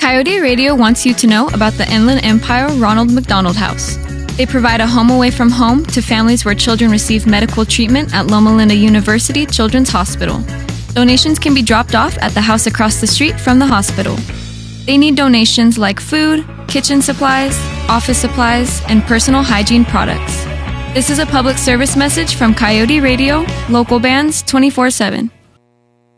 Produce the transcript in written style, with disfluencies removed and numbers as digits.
Coyote Radio wants you to know about the Inland Empire Ronald McDonald House. They provide a home away from home to families where children receive medical treatment at Loma Linda University Children's Hospital. Donations can be dropped off at the house across the street from the hospital. They need donations like food, kitchen supplies, office supplies, and personal hygiene products. This is a public service message from Coyote Radio, local bands 24/7.